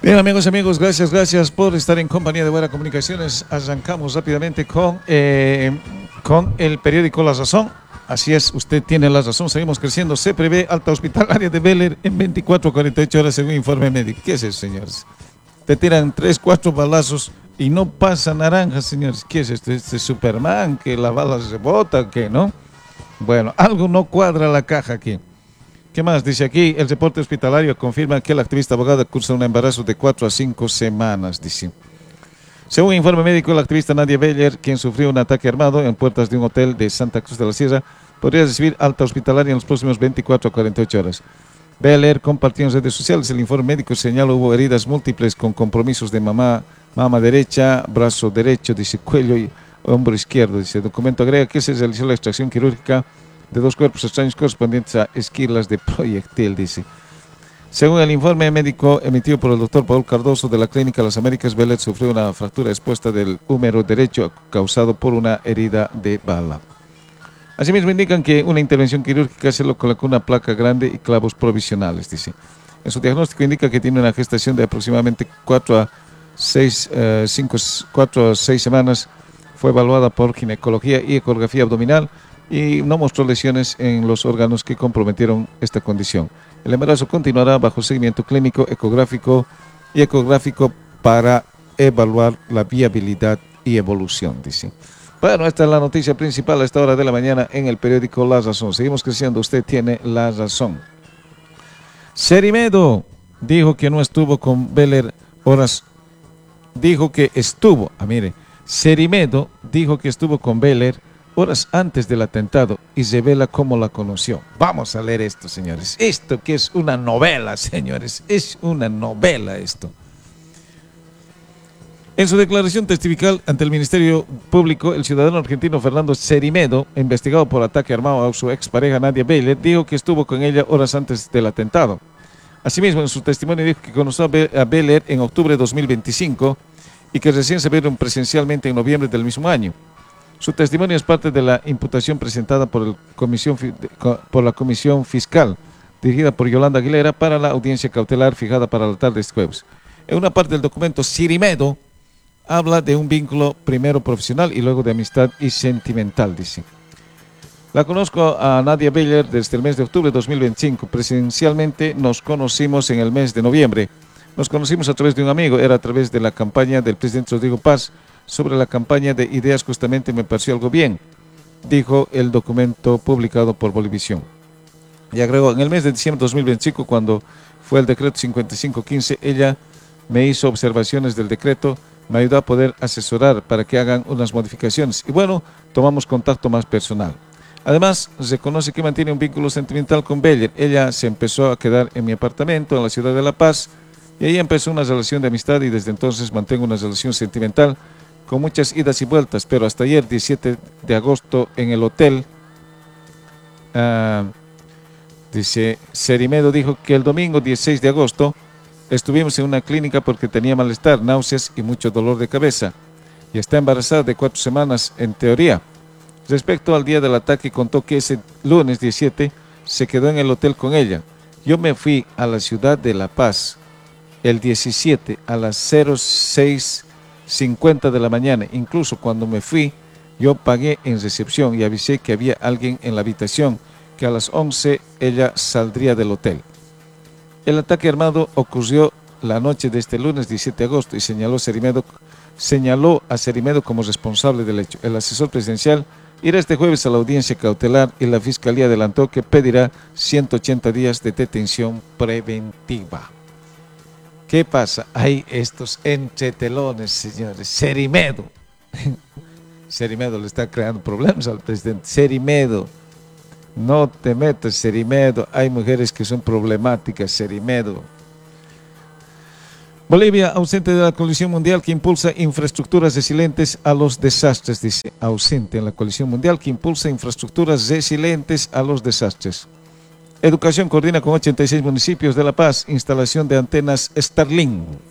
Bien, amigos, gracias por estar en compañía de Buena Comunicaciones. Arrancamos rápidamente con el periódico La Razón. Así es, usted tiene la razón, seguimos creciendo. Se prevé alta hospitalaria de Bel Air en 24 a 48 horas según informe médico. ¿Qué es eso, señores? Te tiran 3, 4 balazos y no pasa naranja, señores. ¿Qué es esto? ¿Este Superman que la bala rebota? ¿Qué, no? Bueno, algo no cuadra la caja aquí. ¿Qué más? Dice aquí, el reporte hospitalario confirma que la activista abogada cursa un embarazo de 4 a 5 semanas, dice. Según informe médico, la activista Nadia Beller, quien sufrió un ataque armado en puertas de un hotel de Santa Cruz de la Sierra, podría recibir alta hospitalaria en los próximos 24 a 48 horas. Beller compartió en redes sociales el informe médico, señala hubo heridas múltiples con compromisos de mama derecha, brazo derecho, dice cuello y hombro izquierdo. Dice, el documento agrega que se realizó la extracción quirúrgica de 2 cuerpos extraños correspondientes a esquirlas de proyectil, dice. Según el informe médico emitido por el doctor Paul Cardoso de la Clínica Las Américas, Beller sufrió una fractura expuesta del húmero derecho causado por una herida de bala. Asimismo indican que una intervención quirúrgica se le colocó una placa grande y clavos provisionales, dice. En su diagnóstico indica que tiene una gestación de aproximadamente 4 a 6 semanas. Fue evaluada por ginecología y ecografía abdominal y no mostró lesiones en los órganos que comprometieron esta condición. El embarazo continuará bajo seguimiento clínico, ecográfico para evaluar la viabilidad y evolución, dice. Bueno, esta es la noticia principal a esta hora de la mañana en el periódico La Razón. Seguimos creciendo, usted tiene la razón. Cerimedo dijo que no estuvo con Bel Air horas, dijo que estuvo, Cerimedo dijo que estuvo con Bel Air horas antes del atentado y revela cómo la conoció. Vamos a leer esto, señores. Esto que es una novela, señores. Es una novela esto. En su declaración testifical ante el Ministerio Público, el ciudadano argentino Fernando Cerimedo, investigado por ataque armado a su expareja Nadia Beller, dijo que estuvo con ella horas antes del atentado. Asimismo, en su testimonio dijo que conoció a Beller en octubre de 2025 y que recién se vieron presencialmente en noviembre del mismo año. Su testimonio es parte de la imputación presentada por la Comisión Fiscal, dirigida por Yolanda Aguilera, para la audiencia cautelar fijada para la tarde de este jueves. En una parte del documento, Cerimedo habla de un vínculo primero profesional y luego de amistad y sentimental, dice. La conozco a Nadia Beller desde el mes de octubre de 2025. Presencialmente nos conocimos en el mes de noviembre. Nos conocimos a través de un amigo, era a través de la campaña del presidente Rodrigo Paz. Sobre la campaña de ideas justamente me pareció algo bien, dijo el documento publicado por Bolivisión. Y agregó, en el mes de diciembre de 2025, cuando fue el decreto 5515, ella me hizo observaciones del decreto, me ayudó a poder asesorar para que hagan unas modificaciones. Y bueno, tomamos contacto más personal. Además, reconoce que mantiene un vínculo sentimental con Beller. Ella se empezó a quedar en mi apartamento en la ciudad de La Paz y ahí empezó una relación de amistad y desde entonces mantengo una relación sentimental con muchas idas y vueltas, pero hasta ayer, 17 de agosto, en el hotel, dice, Cerimedo dijo que el domingo 16 de agosto estuvimos en una clínica porque tenía malestar, náuseas y mucho dolor de cabeza, y está embarazada de 4 semanas en teoría. Respecto al día del ataque, contó que ese lunes 17 se quedó en el hotel con ella. Yo me fui a la ciudad de La Paz el 17 a las 06:50 de la mañana. Incluso cuando me fui, yo pagué en recepción y avisé que había alguien en la habitación, que a las 11 ella saldría del hotel. El ataque armado ocurrió la noche de este lunes 17 de agosto y señaló a Cerimedo como responsable del hecho. El asesor presidencial irá este jueves a la audiencia cautelar y la Fiscalía adelantó que pedirá 180 días de detención preventiva. ¿Qué pasa? Hay estos entretelones, señores. Cerimedo. Cerimedo le está creando problemas al presidente. Cerimedo. No te metas, Cerimedo. Hay mujeres que son problemáticas, Cerimedo. Bolivia, ausente de la coalición mundial que impulsa infraestructuras resilientes a los desastres, dice. Ausente en la coalición mundial que impulsa infraestructuras resilientes a los desastres. Educación coordina con 86 municipios de La Paz instalación de antenas Starlink.